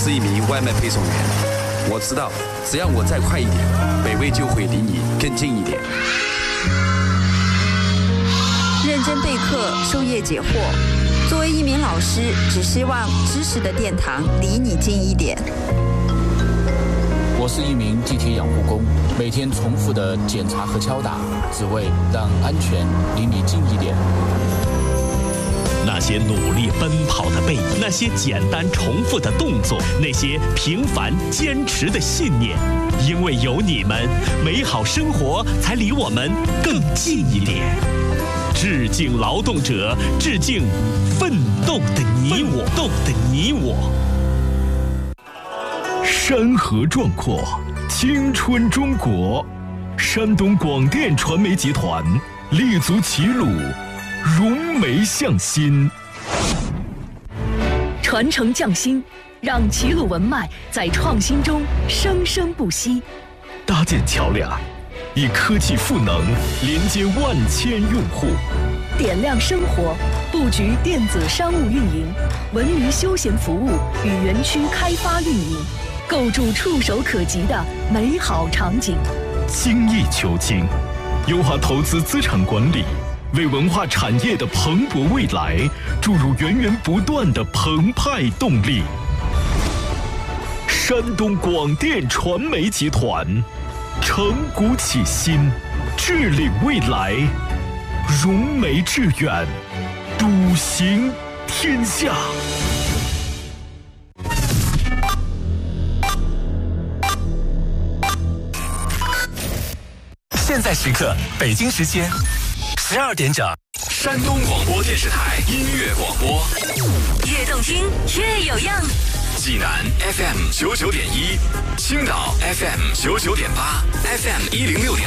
是一名外卖配送员，我知道只要我再快一点，北魏就会离你更近一点。 认真备课，授业解惑。作为一名老师，只希望知识的殿堂离你近一点。 我是一名地铁养护工，每天重复的检查和敲打，只为让安全离你近一点。 那些努力奔跑的背影，那些简单重复的动作，那些平凡坚持的信念，因为有你们，美好生活才离我们更近一点。致敬劳动者，致敬奋斗的你我。山河壮阔，青春中国。山东广电传媒集团立足齐鲁，融媒向心， 传承匠心，让齐鲁文脉在创新中生生不息。 搭建桥梁，以科技赋能连接万千用户， 点亮生活，布局电子商务运营、文娱休闲服务与园区开发运营，构筑触手可及的美好场景。 精益求精，优化投资资产管理，为文化产业的蓬勃未来注入源源不断的澎湃动力。山东广电传媒集团，承古启新，致领未来，融媒致远，笃行天下。 现在时刻，北京时间12点整，山东广播电视台音乐广播， 越动听越有样。 济南 FM 99.1，青岛 FM 99.8，FM 106.8。